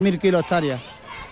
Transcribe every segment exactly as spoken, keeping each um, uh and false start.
Mil kilos hectáreas.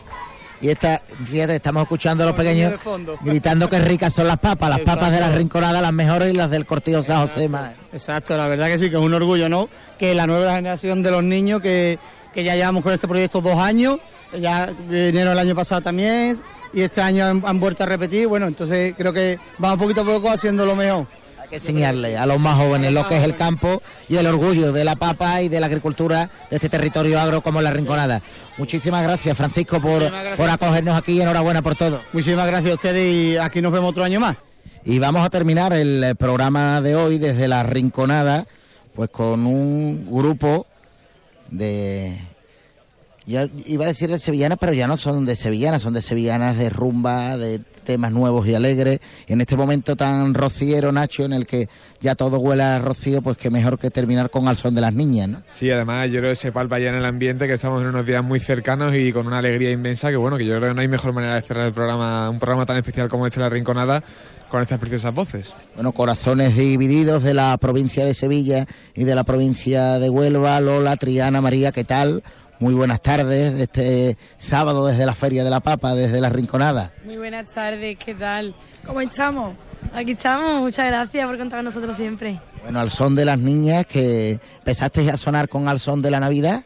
Y esta, fíjate, estamos escuchando a los pequeños gritando que ricas son las papas, las Exacto. papas de la Rinconada, las mejores, y las del Cortijo San José. Más. Exacto, la verdad que sí, que es un orgullo, ¿no? Que la nueva generación de los niños, que, que ya llevamos con este proyecto dos años, ya vinieron el año pasado también, y este año han, han vuelto a repetir, bueno, entonces creo que vamos poquito a poco haciendo lo mejor. Hay que enseñarle a los más jóvenes lo que es el campo y el orgullo de la papa y de la agricultura de este territorio agro como la Rinconada. Muchísimas gracias, Francisco, por, gracias. por acogernos aquí y enhorabuena por todo. Muchísimas gracias a ustedes y aquí nos vemos otro año más. Y vamos a terminar el programa de hoy desde la Rinconada, pues con un grupo de... Ya iba a decir de sevillanas, pero ya no son de sevillanas, son de sevillanas de rumba, de temas nuevos y alegres. Y en este momento tan rociero, Nacho, en el que ya todo huele a rocío, pues que mejor que terminar con Al son de las niñas, ¿no? Sí, además yo creo que se palpa ya en el ambiente, que estamos en unos días muy cercanos y con una alegría inmensa, que bueno, que yo creo que no hay mejor manera de cerrar el programa, un programa tan especial como este La Rinconada, con estas preciosas voces. Bueno, corazones divididos de la provincia de Sevilla y de la provincia de Huelva. Lola, Triana, María, ¿qué tal? Muy buenas tardes, de este sábado desde la Feria de la Papa, desde la Rinconada. Muy buenas tardes, ¿qué tal? ¿Cómo estamos? Aquí estamos, muchas gracias por contar con nosotros siempre. Bueno, Al son de las niñas, que empezasteis a sonar con Al son de la Navidad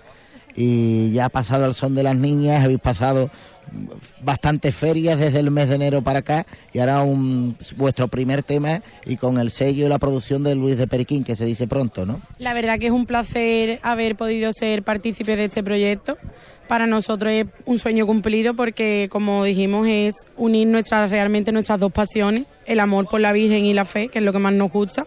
y ya ha pasado Al son de las niñas, habéis pasado bastantes ferias desde el mes de enero para acá y ahora un, vuestro primer tema y con el sello y la producción de Luis de Periquín, que se dice pronto, ¿no? La verdad que es un placer haber podido ser partícipe de este proyecto. Para nosotros es un sueño cumplido porque, como dijimos, es unir nuestras realmente nuestras dos pasiones, el amor por la Virgen y la fe, que es lo que más nos gusta,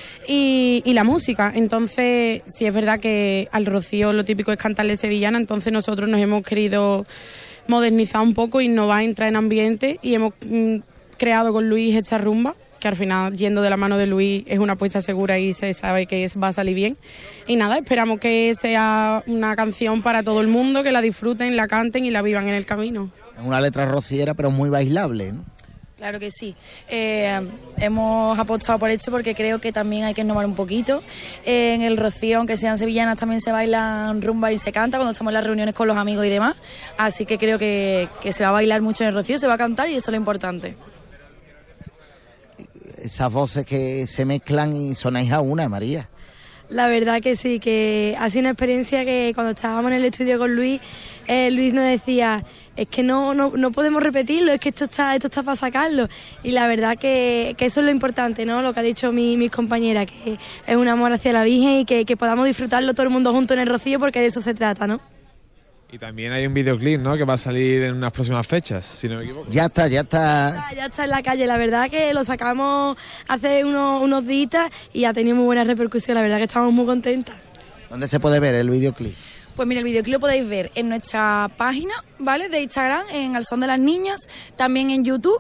y, y la música. Entonces, sí es verdad que al rocío lo típico es cantarle sevillana, entonces nosotros nos hemos querido modernizar un poco, innovar, entrar en ambiente y hemos mm, creado con Luis esta rumba, que al final, yendo de la mano de Luis, es una apuesta segura y se sabe que es, va a salir bien. Y nada, esperamos que sea una canción para todo el mundo, que la disfruten, la canten y la vivan en el camino. Es una letra rociera, pero muy bailable, ¿no? Claro que sí. Eh, hemos apostado por esto porque creo que también hay que innovar un poquito. Eh, en el Rocío, aunque sean sevillanas, también se bailan rumba y se canta cuando estamos en las reuniones con los amigos y demás. Así que creo que, que se va a bailar mucho en el Rocío, se va a cantar y eso es lo importante. Esas voces que se mezclan y sonáis a una, María. La verdad que sí, que ha sido una experiencia que cuando estábamos en el estudio con Luis, eh, Luis nos decía, es que no, no, no podemos repetirlo, es que esto está, esto está para sacarlo. Y la verdad que, que eso es lo importante, ¿no? Lo que ha dicho mi, mis compañeras, que es un amor hacia la Virgen y que, que podamos disfrutarlo todo el mundo junto en el Rocío, porque de eso se trata, ¿no? Y también hay un videoclip, ¿no?, que va a salir en unas próximas fechas, si no me equivoco. Ya está, ya está. Ya está, ya está en la calle, la verdad que lo sacamos hace unos, unos días y ha tenido muy buena repercusión, la verdad que estamos muy contentas. ¿Dónde se puede ver el videoclip? Pues mira, el videoclip lo podéis ver en nuestra página, ¿vale?, de Instagram, en Al son de las niñas, también en YouTube.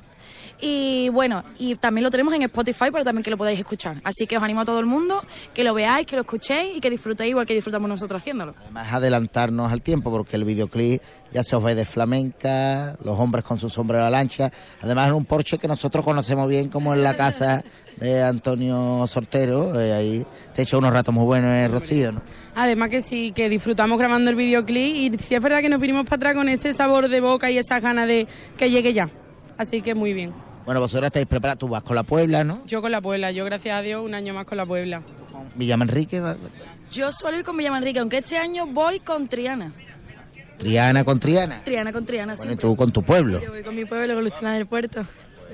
Y bueno, y también lo tenemos en Spotify para también que lo podáis escuchar. Así que os animo a todo el mundo que lo veáis, que lo escuchéis y que disfrutéis igual que disfrutamos nosotros haciéndolo. Además, adelantarnos al tiempo, porque el videoclip ya se os ve de flamenca, los hombres con su sombrero a la lancha. Además, en un Porsche que nosotros conocemos bien, como en la casa de Antonio Sortero. Eh, ahí te he hecho unos ratos muy buenos en el Rocío, ¿no? Además que sí, que disfrutamos grabando el videoclip y sí es verdad que nos vinimos para atrás con ese sabor de boca y esa ganas de que llegue ya. Así que muy bien. Bueno, vosotros estáis preparados, tú vas con la Puebla, ¿no? Yo con la Puebla, yo gracias a Dios un año más con la Puebla. ¿Con Villamanrique? ¿Va? Yo suelo ir con Villamanrique, aunque este año voy con Triana. ¿Triana con Triana? Triana con Triana, bueno, sí. ¿Y tú con tu pueblo? Yo voy con mi pueblo, con Luciana del Puerto.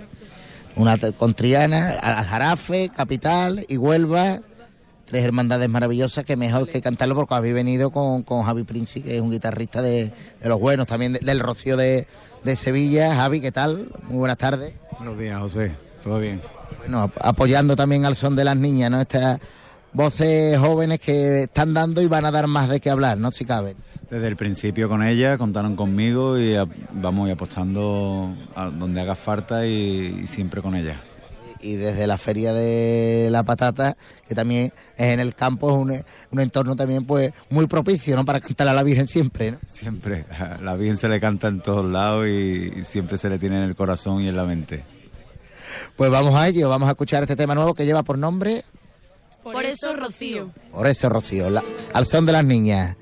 Una con Triana, Aljarafe, Capital y Huelva. Tres hermandades maravillosas que mejor que cantarlo porque habéis venido con, con Javi Princi, que es un guitarrista de, de los buenos, también de, del Rocío de, de Sevilla. Javi, ¿qué tal? Muy buenas tardes. Buenos días, José. ¿Todo bien? Bueno, ap- apoyando también al son de las niñas, ¿no? Estas voces jóvenes que están dando y van a dar más de qué hablar, ¿no? Si caben. Desde el principio con ella, contaron conmigo y a, vamos y apostando a donde haga falta y, y siempre con ella. Y desde la Feria de la Patata, que también es en el campo, es un, un entorno también pues muy propicio, ¿no?, para cantar a la Virgen siempre, ¿no? Siempre. A la Virgen se le canta en todos lados y, y siempre se le tiene en el corazón y en la mente. Pues vamos a ello, vamos a escuchar este tema nuevo que lleva por nombre... Por eso, Rocío. Por eso, Rocío, la, Al son de las niñas.